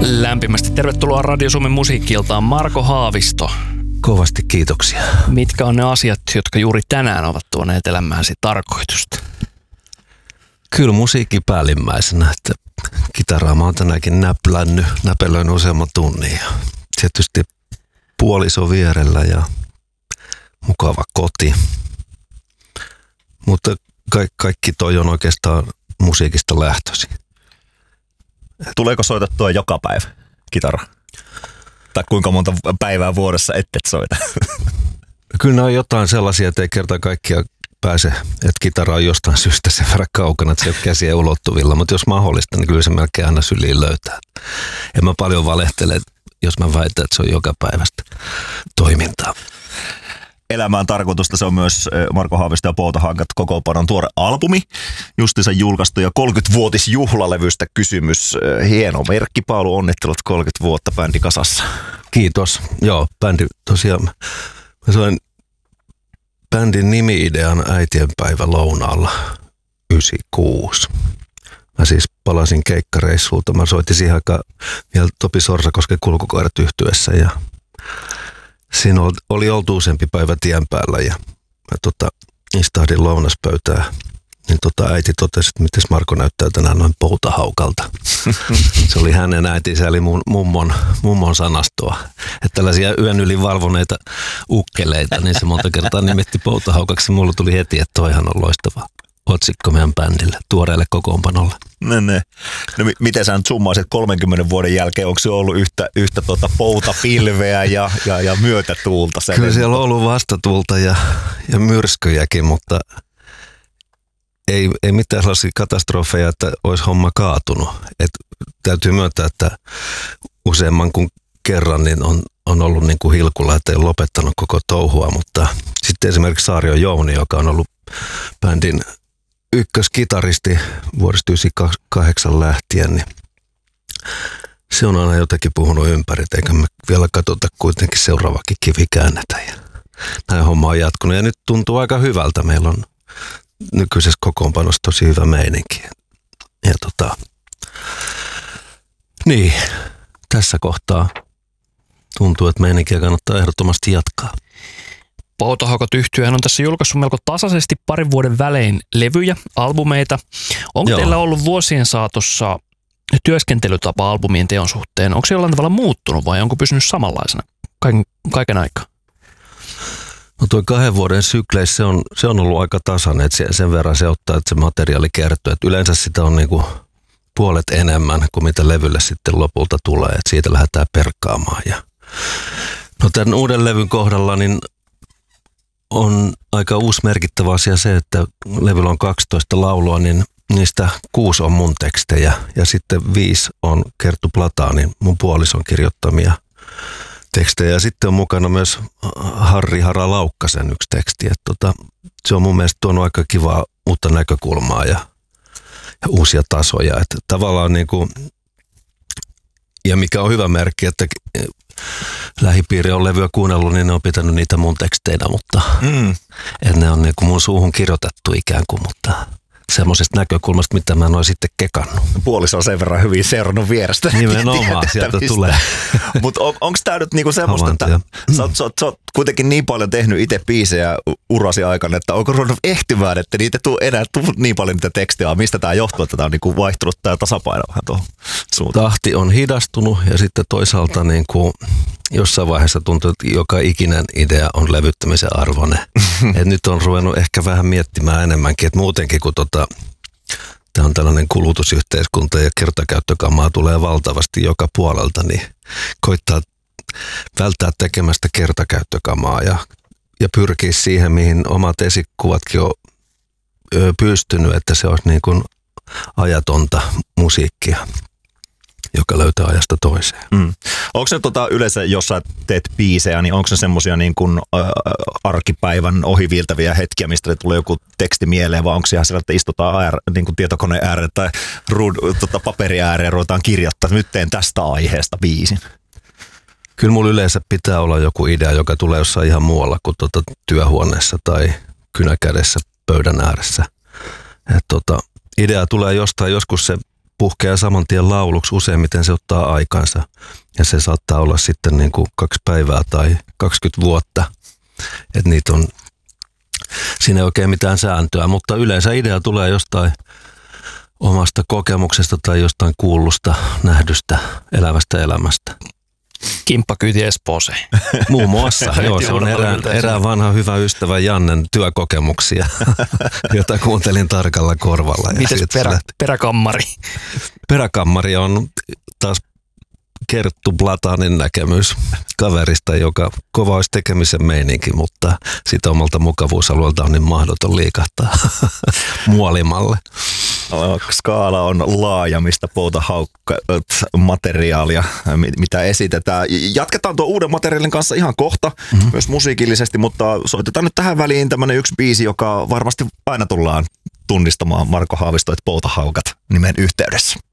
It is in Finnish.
Lämpimästi tervetuloa Radio Suomen musiikki-iltaan, Marko Haavisto. Kovasti kiitoksia. Mitkä on ne asiat, jotka juuri tänään ovat tuoneet elämääsi tarkoitusta? Kyllä musiikki päällimmäisenä, että kitaraa mä oon tänäänkin näpelöinyt useamman tunnin. Ja tietysti puoliso vierellä ja mukava koti. Mutta kaikki toi on oikeastaan musiikista lähtöisin. Tuleeko soitettua joka päivä kitara? Tai kuinka monta päivää vuodessa et soita? Kyllä ne on jotain sellaisia, että ei kerta kaikkiaan pääse, että kitara on jostain syystä sen verran kaukana, että se ei ole käsien ulottuvilla. Mutta jos mahdollista, niin kyllä se melkein aina syliin löytää. En mä paljon valehtele, jos mä väitän, että se on joka päivästä toimintaa. Elämään tarkoitusta se on myös Marko Haavisto ja Poutahankat kokoonpanon tuore albumi. Justiinsa julkaistu ja 30-vuotisjuhlalevystä kysymys. Hieno merkki, Paulu, onnittelut 30 vuotta bändi kasassa. Kiitos. Joo, bändi tosiaan. Mä sain bändin nimi-idean äitienpäivä lounaalla 96. Mä siis palasin keikkareissulta. Mä soitin siihen aikaan vielä Topi Sorsakosken Kulkukoirat yhtyessä ja siinä oli oltu useampi päivä tien päällä ja mä istahdin lounaspöytään. Niin äiti totesi, että mites Marko näyttää tänään noin poutahaukalta. Se oli hänen äitinsä, eli mun mummon sanastoa. Että tällaisia yön yli valvoneita ukkeleita, niin se monta kertaa nimitti poutahaukaksi. Mulla tuli heti, että toihan on loistava otsikko meidän bändille, tuoreelle kokoonpanolle. No miten sä nyt summaisit 30 vuoden jälkeen, onko se ollut yhtä poutapilveä ja myötätuulta? Kyllä siellä on ollut vastatuulta ja myrskyjäkin, mutta ei mitään sellaisia katastrofeja, että olisi homma kaatunut. Et täytyy myöntää, että useamman kuin kerran niin on ollut niin kuin hilkulla, että ei ole lopettanut koko touhua, mutta sitten esimerkiksi Saario Jouni, joka on ollut bändin ykköskitaristi vuodesta 1998 lähtien, niin se on aina jotenkin puhunut ympäri, eikä me vielä katsota kuitenkin seuraavakin kivi käännetä. Ja näin homma on jatkunut ja nyt tuntuu aika hyvältä. Meillä on nykyisessä kokoonpanossa tosi hyvä meininki. Ja niin, tässä kohtaa tuntuu, että meininkiä kannattaa ehdottomasti jatkaa. Poutahaukat yhtyehän on tässä julkaissut melko tasaisesti parin vuoden välein levyjä, albumeita. Onko teillä ollut vuosien saatossa työskentelytapa albumien teon suhteen? Onko se jollain tavalla muuttunut vai onko pysynyt samanlaisena kaiken aikaa? No tuo 2 vuoden sykleissä se on ollut aika tasainen, että sen verran se ottaa, että se materiaali kertoo. Että yleensä sitä on niinku puolet enemmän kuin mitä levylle sitten lopulta tulee, että siitä lähdetään perkaamaan. No tämän uuden levyn kohdalla niin on aika uusi merkittävä asia se, että levyllä on 12 laulua, niin niistä 6 on mun tekstejä ja sitten 5 on Kerttu Plataanin, mun puolison kirjoittamia tekstejä. Ja sitten on mukana myös Harri Hara Laukkasen yksi teksti. Että se on mun mielestä tuonut aika kivaa uutta näkökulmaa ja uusia tasoja. Että tavallaan niin kuin, ja mikä on hyvä merkki, että lähipiiri on levyä kuunnellut, niin ne on pitänyt niitä mun teksteinä, mutta ne on niin kuin mun suuhun kirjoitettu ikään kuin, mutta semmoisesta näkökulmasta, mitä mä en ole sitten kekannut. Puoliso on sen verran hyvin seurannut vierestä. Nimenomaan, sieltä tulee. Mutta onko tämä nyt niinku semmoista, että sä oot kuitenkin niin paljon tehnyt itse biisejä urasi aikana, että onko ruvennut ehtymään, että niitä ei enää tule niin paljon niitä tekstejä, mistä tämä johtuu, että tämä on niinku vaihtunut tämä tasapaino vähän tuohon suuntaan? Tahti on hidastunut ja sitten toisaalta niinku jossain vaiheessa tuntuu, että joka ikinen idea on levyttämisen arvoinen. Et nyt on ruvennut ehkä vähän miettimään enemmänkin, että muutenkin kun tämä on tällainen kulutusyhteiskunta ja kertakäyttökamaa tulee valtavasti joka puolelta, niin koittaa välttää tekemästä kertakäyttökamaa ja pyrkiä siihen, mihin omat esikuvatkin on pystynyt, että se olisi niin kuin ajatonta musiikkia, joka löytää ajasta toiseen. Onko se yleensä, jos sä teet biisejä, niin onko se semmoisia niin kuin arkipäivän ohiviiltäviä hetkiä, mistä tulee joku teksti mieleen, vai onko se ihan sillä, että istutaan niin kuin tietokoneen ääreen tai paperi ääreen ja ruvetaan kirjoittaa, että nyt teen tästä aiheesta biisin? Kyllä mulla yleensä pitää olla joku idea, joka tulee jossain ihan muualla kuin työhuoneessa tai kynäkädessä pöydän ääressä. Idea tulee jostain, joskus se puhkeaa saman tien lauluksi, useimmiten se ottaa aikansa. Ja se saattaa olla sitten niin kuin 2 päivää tai 20 vuotta. Että niitä on, siinä ei oikein mitään sääntöä, mutta yleensä idea tulee jostain omasta kokemuksesta tai jostain kuullusta, nähdystä, elävästä elämästä. Kimppakyyti Espooseen. Muun muassa, joo, se on erään vanha hyvä ystävä Jannen työkokemuksia, jota kuuntelin tarkalla korvalla. Mites peräkammari? Peräkammari on taas Kerttu Platanin näkemys kaverista, joka kova olisi tekemisen meininki, mutta sitä omalta mukavuusalueelta on niin mahdoton liikahtaa muolimalle. Skaala on laaja, mistä materiaalia, mitä esitetään. Jatketaan tuon uuden materiaalin kanssa ihan kohta, myös musiikillisesti, mutta soitetaan nyt tähän väliin tämmönen yksi biisi, joka varmasti aina tullaan tunnistamaan Marko Haavisto, että Poutahaukat nimen yhteydessä.